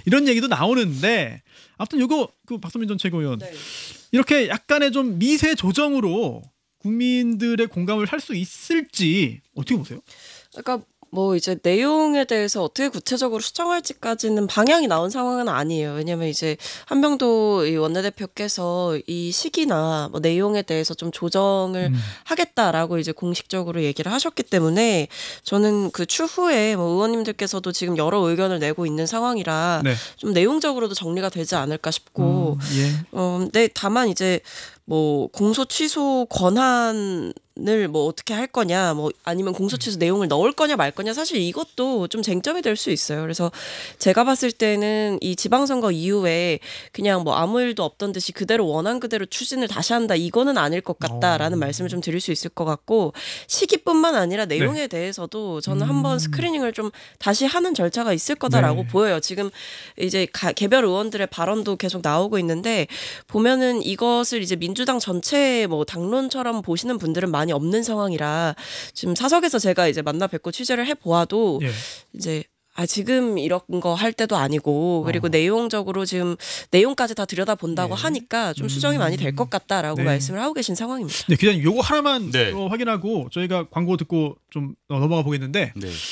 이런 얘기도 나오는데 아무튼 요거 그 박선민 전 최고위원 네. 이렇게 약간의 좀 미세 조정으로 국민들의 공감을 살 수 있을지 어떻게 보세요? 그러니까 뭐 이제 내용에 대해서 어떻게 구체적으로 수정할지까지는 방향이 나온 상황은 아니에요. 왜냐하면 이제 한명도 이 원내대표께서 이 시기나 뭐 내용에 대해서 좀 조정을 하겠다라고 이제 공식적으로 얘기를 하셨기 때문에 저는 그 추후에 뭐 의원님들께서도 지금 여러 의견을 내고 있는 상황이라 네. 좀 내용적으로도 정리가 되지 않을까 싶고, 예. 근데 다만 이제 뭐 공소 취소 권한을 뭐 어떻게 할 거냐, 뭐 아니면 공소 취소 내용을 넣을 거냐 말 거냐, 사실 이것도 좀 쟁점이 될 수 있어요. 그래서 제가 봤을 때는 이 지방선거 이후에 그냥 뭐 아무 일도 없던 듯이 그대로 원한 그대로 추진을 다시 한다, 이거는 아닐 것 같다라는 말씀을 좀 드릴 수 있을 것 같고, 시기뿐만 아니라 내용에 대해서도 저는 한번 스크리닝을 좀 다시 하는 절차가 있을 거다라고 보여요. 지금 이제 개별 의원들의 발언도 계속 나오고 있는데 보면은 이것을 이제 민주당 전체 뭐 당론처럼 보시는 분들은 많이 없는 상황이라 지금 사석에서 제가 이제 만나 뵙고 취재를 해 보아도 이제 지금 이런 거 할 때도 아니고, 그리고 내용적으로 지금 내용까지 다 들여다본다고 하니까 좀 수정이 많이 될 것 같다라고 말씀을 하고 계신 상황입니다. 네, 기자님 요거 하나만 확인하고 저희가 광고 듣고 좀 넘어가 보겠는데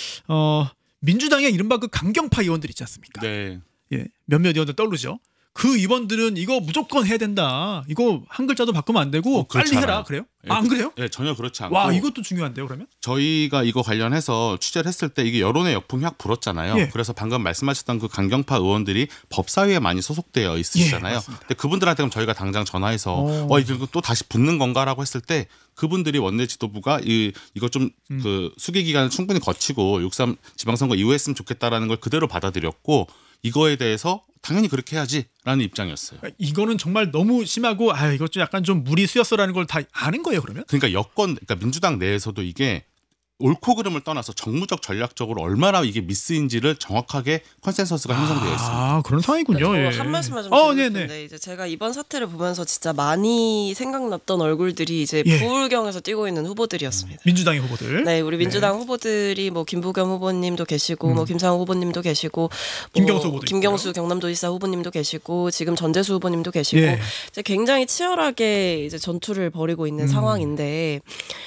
민주당의 이른바 그 강경파 의원들 있지 않습니까? 네. 예, 몇몇 의원들 떠오르죠. 그 의원들은 이거 무조건 해야 된다. 이거 한 글자도 바꾸면 안 되고 빨리 해라. 않아요. 그래요? 네, 안 그래요? 네, 전혀 그렇지 않고. 와, 이것도 중요한데요, 그러면? 저희가 이거 관련해서 취재를 했을 때 이게 여론의 역풍이 확 불었잖아요. 그래서 방금 말씀하셨던 그 강경파 의원들이 법사위에 많이 소속되어 있으시잖아요. 근데 그분들한테 그럼 저희가 당장 전화해서 이거 또 다시 붙는 건가라고 했을 때 그분들이 원내 지도부가 이거 좀 그 수기 기간을 충분히 거치고 6.3 지방선거 이후에 했으면 좋겠다라는 걸 그대로 받아들였고, 이거에 대해서 당연히 그렇게 해야지라는 입장이었어요. 이거는 정말 너무 심하고 이것 좀 약간 좀 무리수였어라는 걸 다 아는 거예요, 그러면? 그러니까 민주당 내에서도 이게 옳고 그름을 떠나서 정무적 전략적으로 얼마나 이게 미스인지를 정확하게 컨센서스가 형성되어 있습니다. 그런 상황이군요. 한 말씀만 좀 드리고 싶은데 이제 제가 이번 사태를 보면서 진짜 많이 생각났던 얼굴들이 이제 부울경에서 뛰고 있는 후보들이었습니다. 민주당의 후보들. 네, 우리 민주당 후보들이 뭐 김부겸 후보님도 계시고 뭐 김상호 후보님도 계시고 김경수 후보도 김경수 경남도지사 후보님도 계시고 지금 전재수 후보님도 계시고 이제 굉장히 치열하게 이제 전투를 벌이고 있는 상황인데,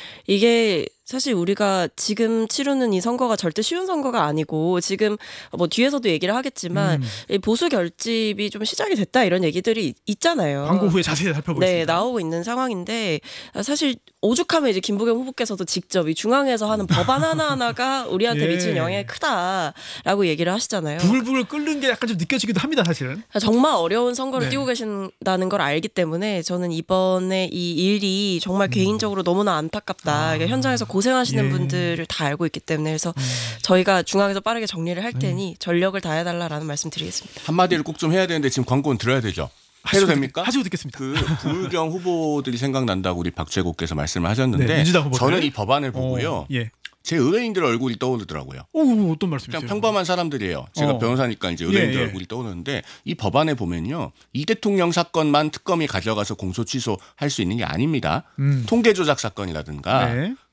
이게 사실 우리가 지금 치르는 이 선거가 절대 쉬운 선거가 아니고, 지금 뭐 뒤에서도 얘기를 하겠지만 보수 결집이 좀 시작이 됐다 이런 얘기들이 있잖아요. 광고 후에 자세히 살펴보겠습니다. 네, 나오고 있는 상황인데 사실 오죽하면 이제 김부겸 후보께서도 직접 이 중앙에서 하는 법안 하나하나가 우리한테 미치는 영향이 크다라고 얘기를 하시잖아요. 부글부글 끓는 게 약간 좀 느껴지기도 합니다, 사실은. 정말 어려운 선거를 뛰고 계신다는 걸 알기 때문에 저는 이번에 이 일이 정말 개인적으로 너무나 안타깝다. 그러니까 현장에서 고생하시는 분들을 다 알고 있기 때문에, 그래서 저희가 중앙에서 빠르게 정리를 할 테니 전력을 다해달라는 말씀 드리겠습니다. 한마디를 꼭 좀 해야 되는데 지금 광고는 들어야 되죠. 해도 됩니까? 하시고 듣겠습니다. 그 부울경 후보들이 생각난다고 우리 박재국께서 말씀을 하셨는데 민주당 후보들. 저는 이 법안을 보고요. 제 의뢰인들 얼굴이 떠오르더라고요. 어떤 말씀이세요? 그냥 평범한 사람들이에요. 제가 변호사니까 이제 의뢰인들 얼굴이 떠오르는데, 이 법안에 보면요, 이 대통령 사건만 특검이 가져가서 공소 취소할 수 있는 게 아닙니다. 통계 조작 사건이라든가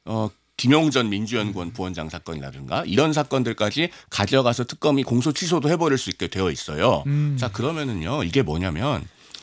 김용전 민주연구원 부원장 사건이라든가 이런 사건들까지 가져가서 특검이 공소 취소도 해버릴 수 있게 되어 있어요. 자, 그러면은요, 이게 뭐냐면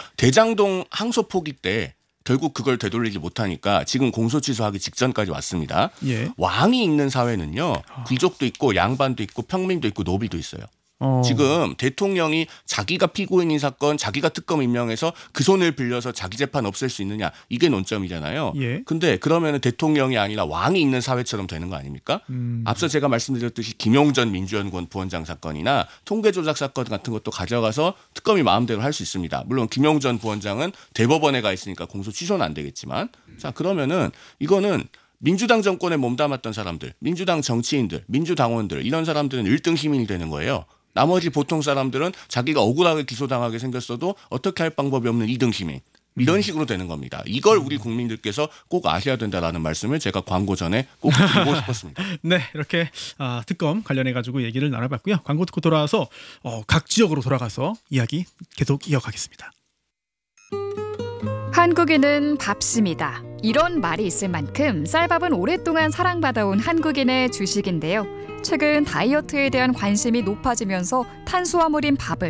대장동 항소 포기 때 결국 그걸 되돌리지 못하니까 지금 공소 취소하기 직전까지 왔습니다. 왕이 있는 사회는요, 귀족도 있고 양반도 있고 평민도 있고 노비도 있어요. 지금 대통령이 자기가 피고인인 사건 자기가 특검 임명해서 그 손을 빌려서 자기 재판 없앨 수 있느냐, 이게 논점이잖아요. 근데 그러면 대통령이 아니라 왕이 있는 사회처럼 되는 거 아닙니까? 앞서 제가 말씀드렸듯이 김용전 민주연구원 부원장 사건이나 통계 조작 사건 같은 것도 가져가서 특검이 마음대로 할 수 있습니다. 물론 김용전 부원장은 대법원에 가 있으니까 공소 취소는 안 되겠지만, 자, 그러면은 이거는 민주당 정권에 몸담았던 사람들, 민주당 정치인들, 민주당원들, 이런 사람들은 1등 시민이 되는 거예요. 나머지 보통 사람들은 자기가 억울하게 기소당하게 생겼어도 어떻게 할 방법이 없는 2등 시민. 이런 식으로 되는 겁니다. 이걸 우리 국민들께서 꼭 아셔야 된다라는 말씀을 제가 광고 전에 꼭 드리고 싶었습니다. 네, 이렇게 특검 관련해가지고 얘기를 나눠봤고요. 광고 듣고 돌아와서 각 지역으로 돌아가서 이야기 계속 이어가겠습니다. 한국인은 밥심이다. 이런 말이 있을 만큼 쌀밥은 오랫동안 사랑받아온 한국인의 주식인데요. 최근 다이어트에 대한 관심이 높아지면서 탄수화물인 밥을